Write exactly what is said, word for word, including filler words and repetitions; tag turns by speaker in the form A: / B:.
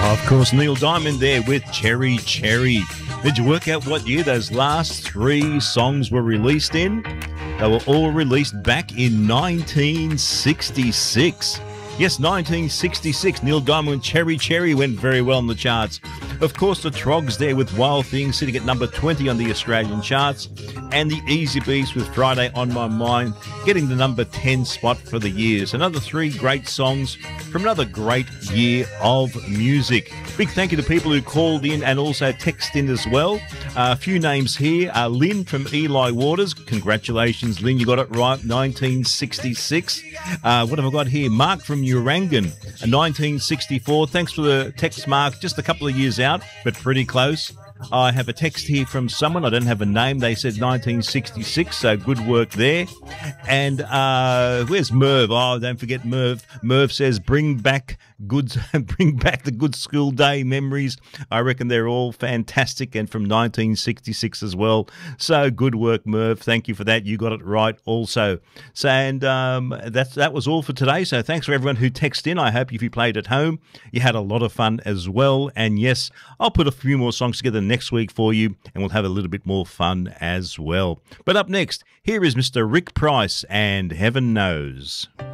A: Of course, Neil Diamond there with Cherry Cherry. Did you work out what year those last three songs were released in? They were all released back in nineteen sixty-six. Yes, nineteen sixty-six. Neil Diamond, Cherry Cherry went very well in the charts. Of course, the Trogs there with Wild Things sitting at number twenty on the Australian charts. And the Easy Beats with Friday on My Mind getting the number ten spot for the years. Another three great songs from another great year of music. Big thank you to people who called in and also texted in as well. Uh, a few names here. Uh, Lynn from Eli Waters. Congratulations, Lynn. You got it right. nineteen sixty-six. Uh, what have I got here? Mark from Urangan. Uh, nineteen sixty-four. Thanks for the text, Mark. Just a couple of years out, but pretty close. I have a text here from someone. I don't have a name. They said nineteen sixty-six, so good work there. And uh, where's Merv? Oh, don't forget Merv. Merv says, bring back good, bring back the good school day memories. I reckon they're all fantastic and from nineteen sixty-six as well. So good work, Merv. Thank you for that. You got it right also. So, and um, that's, that was all for today. So thanks for everyone who texted in. I hope if you played at home, you had a lot of fun as well. And yes, I'll put a few more songs together next week for you, and we'll have a little bit more fun as well. But up next, here is Mister Rick Price and Heaven Knows.